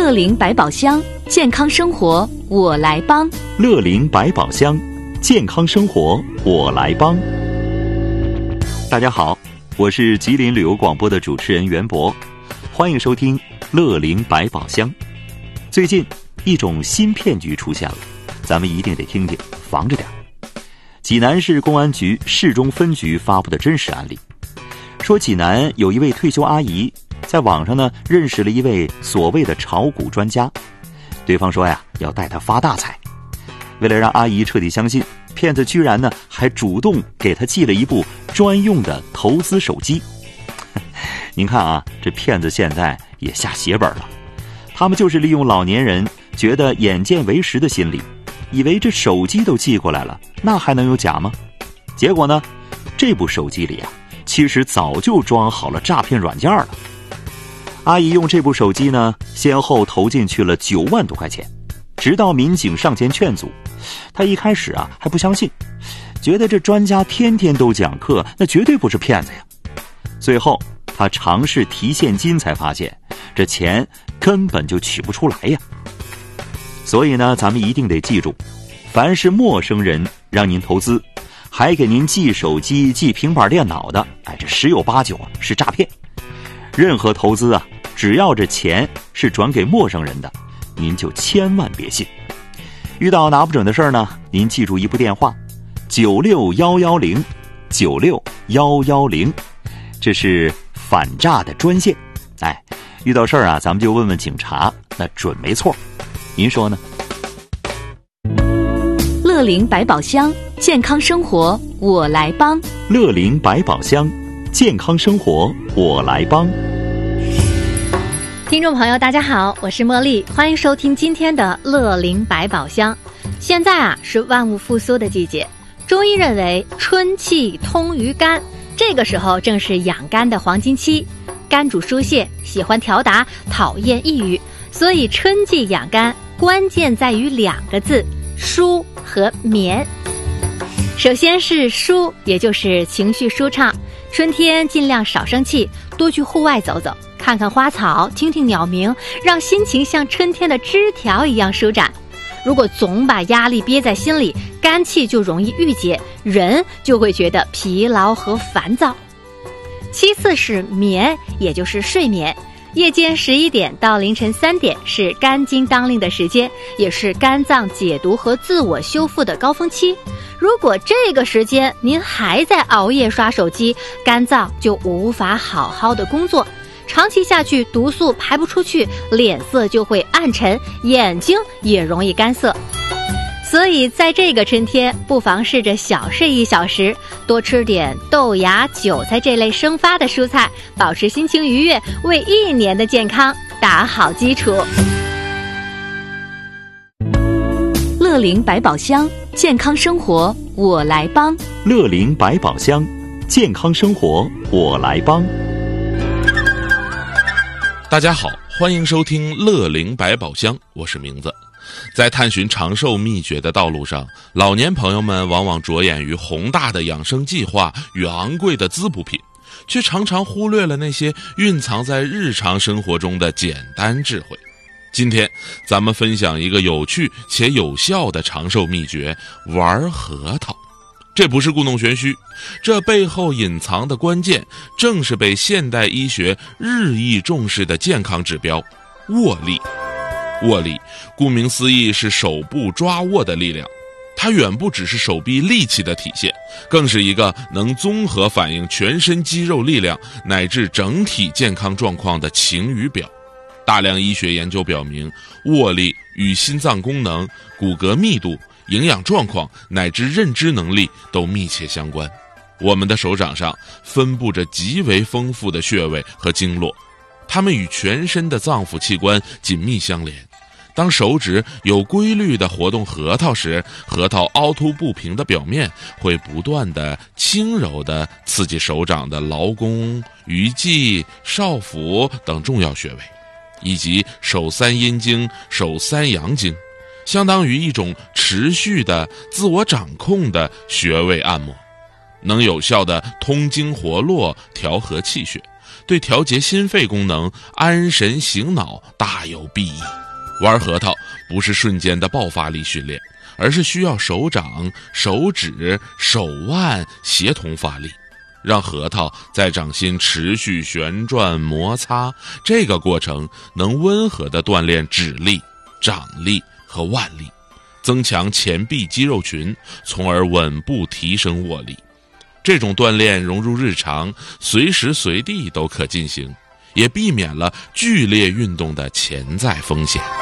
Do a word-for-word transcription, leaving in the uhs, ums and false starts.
乐龄百宝箱，健康生活我来帮。 乐龄百宝箱，健康生活我来帮。大家好，我是吉林旅游广播的主持人袁博，欢迎收听乐龄百宝箱。最近一种新骗局出现了，咱们一定得听听，防着点。济南市公安局市中分局发布的真实案例，说济南有一位退休阿姨在网上呢认识了一位所谓的炒股专家，对方说呀要带她发大财。为了让阿姨彻底相信，骗子居然呢还主动给她寄了一部专用的投资手机。您看啊，这骗子现在也下血本了，他们就是利用老年人觉得眼见为实的心理，以为这手机都寄过来了，那还能有假吗？结果呢，这部手机里啊其实早就装好了诈骗软件了。阿姨用这部手机呢先后投进去了九万多块钱，直到民警上前劝阻，她一开始啊还不相信，觉得这专家天天都讲课，那绝对不是骗子呀。最后她尝试提现金，才发现这钱根本就取不出来呀。所以呢，咱们一定得记住，凡是陌生人让您投资，还给您寄手机、寄平板电脑的，哎，这十有八九啊是诈骗。任何投资啊，只要这钱是转给陌生人的，您就千万别信。遇到拿不准的事儿呢，您记住一部电话：九六一一零，九六一一零，这是反诈的专线。哎，遇到事儿啊，咱们就问问警察，那准没错。您说呢？ 乐龄百宝箱，健康生活我来帮。 乐龄百宝箱，健康生活我来帮。 听众朋友大家好，我是茉莉，欢迎收听今天的乐龄百宝箱。现在啊是万物复苏的季节，中医认为春气通于肝，这个时候正是养肝的黄金期。肝主疏泄，喜欢调达，讨厌抑郁，所以春季养肝关键在于两个字：舒和眠。首先是舒，也就是情绪舒畅。春天尽量少生气，多去户外走走，看看花草，听听鸟鸣，让心情像春天的枝条一样舒展。如果总把压力憋在心里，肝气就容易郁结，人就会觉得疲劳和烦躁。其次是眠，也就是睡眠。夜间十一点到凌晨三点是肝经当令的时间，也是肝脏解毒和自我修复的高峰期。如果这个时间您还在熬夜刷手机，肝脏就无法好好的工作，长期下去毒素排不出去，脸色就会暗沉，眼睛也容易干涩。所以在这个春天，不妨试着小睡一小时，多吃点豆芽、韭菜这类生发的蔬菜，保持心情愉悦，为一年的健康打好基础。 乐龄百宝箱，健康生活我来帮。 乐龄百宝箱，健康生活我来帮。 大家好，欢迎收听乐龄百宝箱，我是明子。在探寻长寿秘诀的道路上，老年朋友们往往着眼于宏大的养生计划与昂贵的滋补品，却常常忽略了那些蕴藏在日常生活中的简单智慧。今天咱们分享一个有趣且有效的长寿秘诀：玩核桃。这不是故弄玄虚，这背后隐藏的关键正是被现代医学日益重视的健康指标——握力。握力顾名思义是手部抓握的力量，它远不只是手臂力气的体现，更是一个能综合反映全身肌肉力量乃至整体健康状况的晴雨表。大量医学研究表明，握力与心脏功能、骨骼密度、营养状况乃至认知能力都密切相关。我们的手掌上分布着极为丰富的穴位和经络，它们与全身的脏腑器官紧密相连。当手指有规律地活动核桃时，核桃凹凸不平的表面会不断地轻柔地刺激手掌的劳宫、鱼际、少府等重要穴位，以及手三阴经、手三阳经，相当于一种持续的自我掌控的穴位按摩，能有效地通经活络，调和气血， 对调节心肺功能、安神醒脑大有裨益。玩核桃不是瞬间的爆发力训练，而是需要手掌、手指、手腕协同发力，让核桃在掌心持续旋转摩擦，这个过程能温和地锻炼指力、掌力和腕力，增强前臂肌肉群，从而稳步提升握力。这种锻炼融入日常，随时随地都可进行，也避免了剧烈运动的潜在风险。